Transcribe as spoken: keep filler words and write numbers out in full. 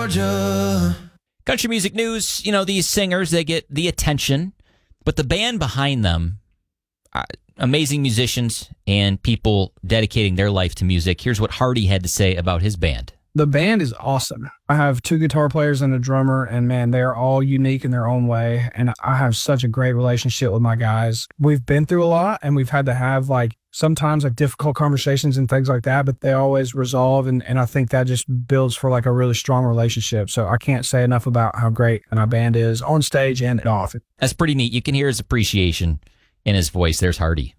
Georgia. Country music news, you know, these singers, they get the attention, but the band behind them, uh, amazing musicians and people dedicating their life to music. Here's what Hardy had to say about his band. The band is awesome. I have two guitar players and a drummer, and man, they're all unique in their own way. And I have such a great relationship with my guys. We've been through a lot, and we've had to have like sometimes like difficult conversations and things like that, but they always resolve. And, and I think that just builds for like a really strong relationship. So I can't say enough about how great my band is on stage and off. That's pretty neat. You can hear his appreciation in his voice. There's Hardy.